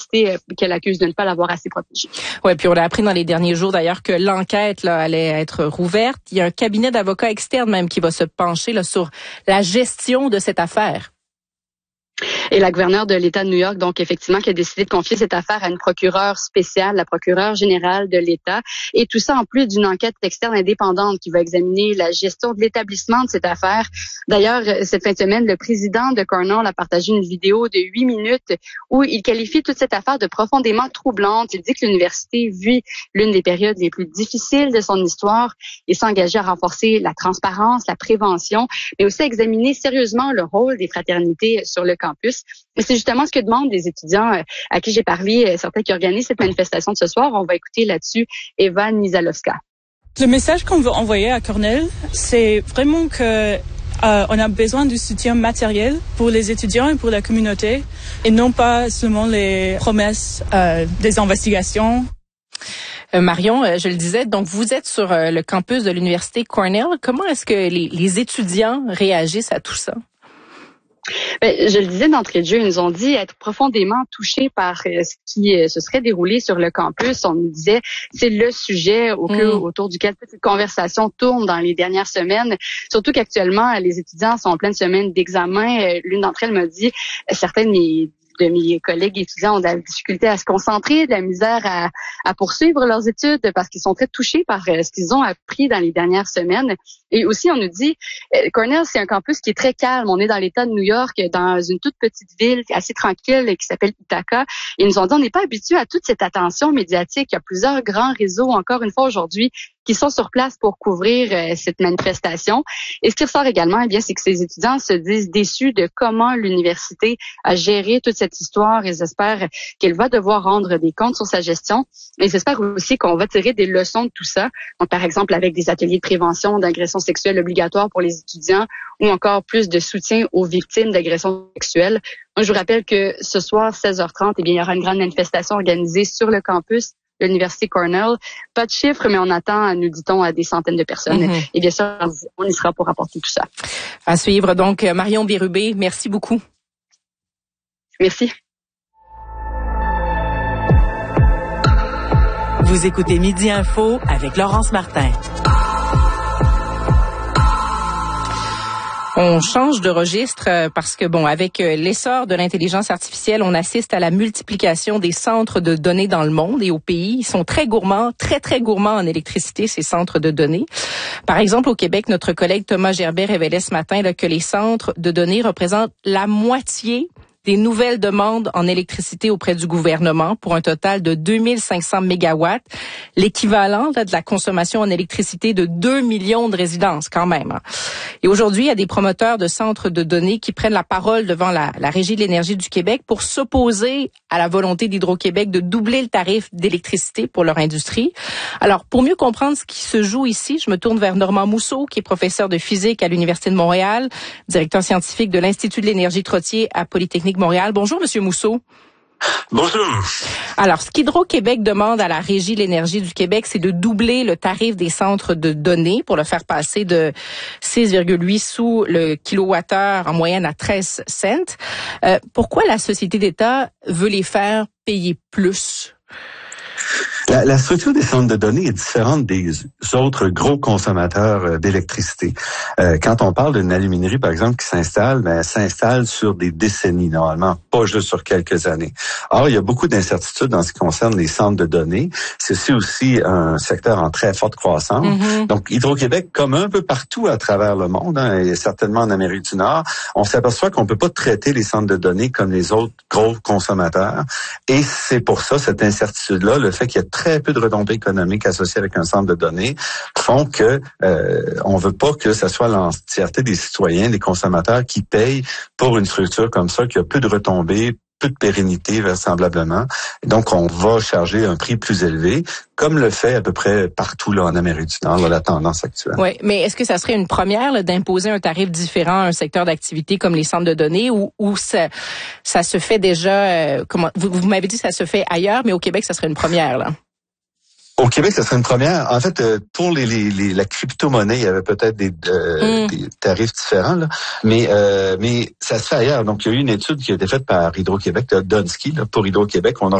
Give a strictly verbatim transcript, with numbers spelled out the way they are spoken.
l'université qu'elle accuse de ne pas l'avoir assez protégée. Ouais, puis on a appris dans les derniers jours d'ailleurs que l'enquête là allait être rouverte. Il y a un cabinet d'avocats externe même qui va se pencher là sur la gestion de cette affaire. Et la gouverneure de l'État de New York, donc effectivement, qui a décidé de confier cette affaire à une procureure spéciale, la procureure générale de l'État. Et tout ça en plus d'une enquête externe indépendante qui va examiner la gestion de l'établissement de cette affaire. D'ailleurs, cette fin de semaine, le président de Cornell a partagé une vidéo de huit minutes où il qualifie toute cette affaire de profondément troublante. Il dit que l'université vit l'une des périodes les plus difficiles de son histoire et s'engage à renforcer la transparence, la prévention, mais aussi à examiner sérieusement le rôle des fraternités sur le campus. Et c'est justement ce que demandent les étudiants à qui j'ai parlé, certains qui organisent cette manifestation de ce soir. On va écouter là-dessus Eva Nizalovska. Le message qu'on veut envoyer à Cornell, c'est vraiment que euh, on a besoin du soutien matériel pour les étudiants et pour la communauté, et non pas seulement les promesses euh, des investigations. Euh, Marion, euh, je le disais, donc vous êtes sur euh, le campus de l'université Cornell. Comment est-ce que les, les étudiants réagissent à tout ça? Ben, je le disais d'entrée de jeu, ils nous ont dit être profondément touchés par euh, ce qui euh, se serait déroulé sur le campus. On nous disait c'est le sujet au mmh. autour duquel toute cette conversation tourne dans les dernières semaines. Surtout qu'actuellement, les étudiants sont en pleine semaine d'examen. Euh, l'une d'entre elles m'a dit euh, certaines de de mes collègues étudiants ont de la difficulté à se concentrer, de la misère à, à poursuivre leurs études parce qu'ils sont très touchés par euh, ce qu'ils ont appris dans les dernières semaines. Et aussi, on nous dit, euh, Cornell, c'est un campus qui est très calme. On est dans l'État de New York, dans une toute petite ville assez tranquille qui s'appelle Ithaca. Et ils nous ont dit, on n'est pas habitué à toute cette attention médiatique. Il y a plusieurs grands réseaux, encore une fois aujourd'hui, qui sont sur place pour couvrir euh, cette manifestation. Et ce qui ressort également, eh bien, c'est que ces étudiants se disent déçus de comment l'université a géré toute cette histoire. Ils espèrent qu'elle va devoir rendre des comptes sur sa gestion. Et ils espèrent aussi qu'on va tirer des leçons de tout ça. Donc, par exemple, avec des ateliers de prévention d'agressions sexuelles obligatoires pour les étudiants ou encore plus de soutien aux victimes d'agressions sexuelles. Moi, je vous rappelle que ce soir, seize heures trente, eh bien, il y aura une grande manifestation organisée sur le campus de l'université Cornell. Pas de chiffres, mais on attend, nous dit-on, à des centaines de personnes. Mm-hmm. Et bien sûr, on y sera pour rapporter tout ça. À suivre donc, Marion Bérubé, merci beaucoup. Merci. Vous écoutez Midi Info avec Laurence Martin. On change de registre parce que, bon, avec l'essor de l'intelligence artificielle, on assiste à la multiplication des centres de données dans le monde et au pays. Ils sont très gourmands, très, très gourmands en électricité, ces centres de données. Par exemple, au Québec, notre collègue Thomas Gerbet révélait ce matin là, que les centres de données représentent la moitié des nouvelles demandes en électricité auprès du gouvernement pour un total de deux mille cinq cents mégawatts, l'équivalent là, de la consommation en électricité de deux millions de résidences quand même. Et aujourd'hui, il y a des promoteurs de centres de données qui prennent la parole devant la, la Régie de l'énergie du Québec pour s'opposer à la volonté d'Hydro-Québec de doubler le tarif d'électricité pour leur industrie. Alors, pour mieux comprendre ce qui se joue ici, je me tourne vers Normand Mousseau, qui est professeur de physique à l'Université de Montréal, directeur scientifique de l'Institut de l'énergie Trottier à Polytechnique Montréal. Bonjour, Monsieur Mousseau. Bonjour. Alors, ce qu'Hydro-Québec demande à la Régie de l'énergie du Québec, c'est de doubler le tarif des centres de données pour le faire passer de six virgule huit sous le kilowattheure en moyenne à treize cents. Euh, pourquoi la société d'État veut les faire payer plus? La, la structure des centres de données est différente des autres gros consommateurs d'électricité. Euh, quand on parle d'une aluminerie, par exemple, qui s'installe, ben, elle s'installe sur des décennies, normalement, pas juste sur quelques années. Or, il y a beaucoup d'incertitudes dans ce qui concerne les centres de données. C'est aussi un secteur en très forte croissance. Mm-hmm. Donc, Hydro-Québec, comme un peu partout à travers le monde, hein, et certainement en Amérique du Nord, on s'aperçoit qu'on peut pas traiter les centres de données comme les autres gros consommateurs. Et c'est pour ça, cette incertitude-là, le fait qu'il y a très peu de retombées économiques associées avec un centre de données font que euh, on veut pas que ce soit l'entièreté des citoyens, des consommateurs qui payent pour une structure comme ça, qui a peu de retombées, peu de pérennité vraisemblablement. Donc, on va charger un prix plus élevé, comme le fait à peu près partout là en Amérique du Nord, là, la tendance actuelle. Oui, mais est-ce que ça serait une première là, d'imposer un tarif différent à un secteur d'activité comme les centres de données, ou, ou ça, ça se fait déjà, euh, comment vous, vous m'avez dit que ça se fait ailleurs, mais au Québec, ça serait une première, là? Au Québec, ça serait une première. En fait, pour les, les, les la crypto-monnaie, il y avait peut-être des, euh, mm. des tarifs différents, là. Mais euh, mais ça se fait ailleurs. Donc, il y a eu une étude qui a été faite par Hydro-Québec, Dunsky, là, pour Hydro-Québec. On a